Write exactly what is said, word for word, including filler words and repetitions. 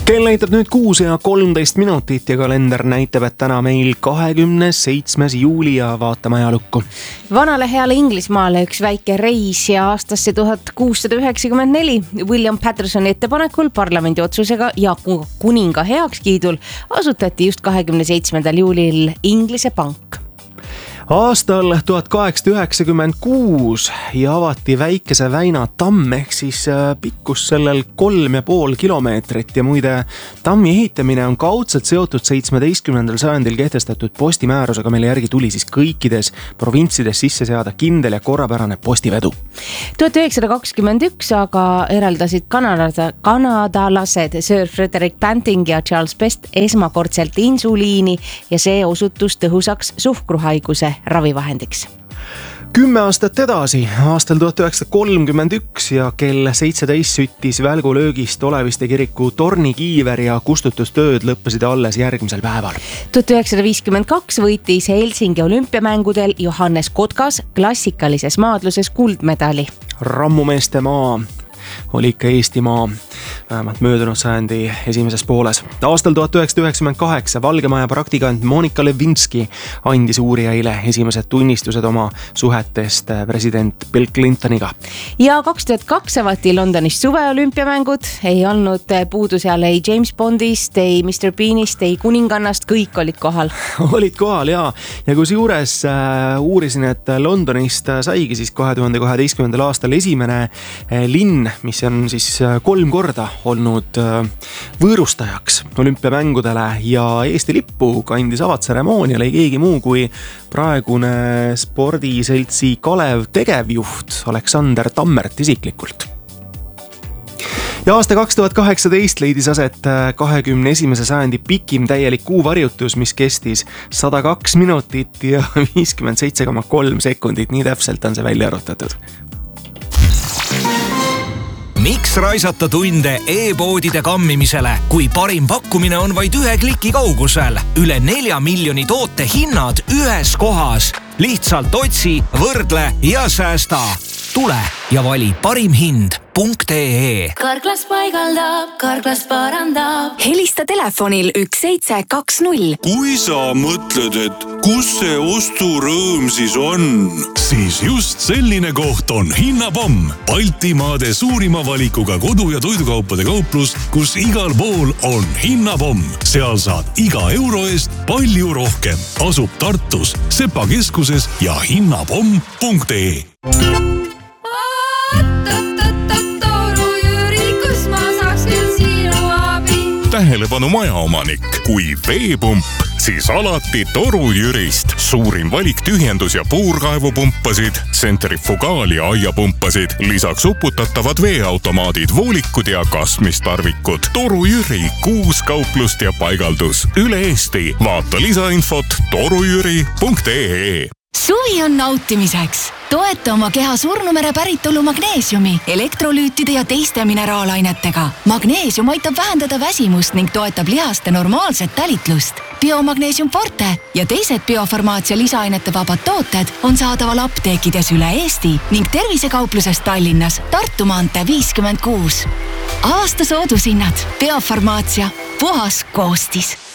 Kell näitab nüüd kuus ja kolmteist minutit ja kalender näitab, et täna meil kahekümne seitsmes juuli ja vaatame ajalukku. Vanale heale Inglismaale üks väike reis ja aastasse tuhat kuussada üheksakümmend neli William Pattersoni ettepanekul parlamendi otsusega ja kuninga heakskiidul asutati just kahekümne seitsmendal juulil Inglise Pank. Aastal tuhat kaheksasada üheksakümmend kuus ja avati Väikese Väina tamm ehk siis pikkus sellel kolm ja pool kilomeetrit ja muide tammi ehitamine on kaudselt seotud seitsmeteistkümnendal sajandil kehtestatud postimäärusega, mille järgi tuli siis kõikides provintsides sisse seada kindel ja korrapärane postivedu. tuhat üheksasada kakskümmend üks aga eraldasid Kanada, kanadalased Sir Frederick Banting ja Charles Best esmakordselt insuliini ja see osutus tõhusaks suhkruhaiguse ravivahendiks. Kümme aastat edasi, aastal tuhat üheksasada kolmkümmend üks ja kell seitseteist süttis välgulöögist Oleviste kiriku tornikiiver ja kustutustööd lõppesid alles järgmisel päeval. tuhat üheksasada viiskümmend kaks võitis Helsingi olümpiamängudel Johannes Kotkas klassikalises maadluses kuldmedali. Rammumeeste maa oli ikka Eestimaa, vähemalt möödunud sajandi esimeses pooles. Aastal tuhat üheksasada üheksakümmend kaheksa Valge Maja praktikant Monika Lewinsky andis uurijaile esimesed tunnistused oma suhetest president Bill Clintoniga. Ja kaks tuhat kaks avati Londonis suveolümpiamängud, ei olnud puudu seal ei James Bondist, ei mister Beanist, ei kuningannast, kõik olid kohal. Olid kohal jaa, ja kus juures äh, uurisin, et Londonist saigi siis kahe tuhande kaheteistkümnendal aastal esimene äh, linn, mis on siis kolm korda olnud võõrustajaks olümpiamängudele ja Eesti lippu kandis avatseremoonial ei keegi muu kui praegune spordiseltsi Kalev tegevjuht Aleksander Tammert isiklikult. Ja aasta kaks tuhat kaheksateist leidis aset kahekümne esimese sajandi pikim täielik kuuvarjutus, mis kestis sada kaks minutit ja viiskümmend seitse koma kolm sekundit, nii täpselt on see välja arvutatud. Miks raisata tunde e-poodide kammimisele, kui parim pakkumine on vaid ühe kliki kaugusel? Üle nelja miljoni toote hinnad ühes kohas. Lihtsalt otsi, võrdle ja säästa. Tule ja vali parim hind punkt ee. Karklas paigaldab, Karklas parandab. Helista telefonil üks seitse kaks null. Kui sa mõtled, et kus see osturõõm siis on, siis just selline koht on Hinnapomm. Baltimaade suurima valikuga kodu- ja toidukaupade kauplus, kus igal pool on Hinnapomm. Seal saad iga euro eest palju rohkem. Asub Tartus, Sepa keskuses ja hinnapomm punkt ee. Tähelepanu majaomanik, kui veepump, siis alati Toru Jürist. Suurim valik tühjendus- ja puurkaevupumpasid, tsentrifugaal- ja aiapumpasid, lisaks uputatavad veeautomaadid, voolikud ja kasmistarvikud. Toru Jüri, kuus kauplust ja paigaldus üle Eesti. Vaata lisainfot torujüri punkt ee. Suvi on nautimiseks. Toeta oma keha surnumere päritolu magneesiumi, elektrolüütide ja teiste mineraalainetega. Magneesium aitab vähendada väsimust ning toetab lihaste normaalset talitlust. Biomagneesium Forte ja teised biofarmaatsia lisaainete vabad tooted on saadaval apteekides üle Eesti ning tervisekaupluses Tallinnas Tartu maantee viiskümmend kuus. Aasta soodushinnad. Biofarmaatsia. Puhas koostis.